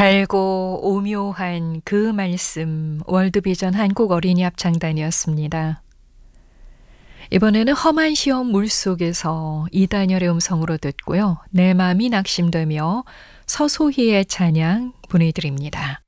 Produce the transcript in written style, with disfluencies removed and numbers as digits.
달고 오묘한 그 말씀 월드비전 한국 어린이 합창단이었습니다. 이번에는 험한 시험 물속에서 이단열의 음성으로 듣고요. 내 마음이 낙심되며 서소희의 찬양 보내드립니다.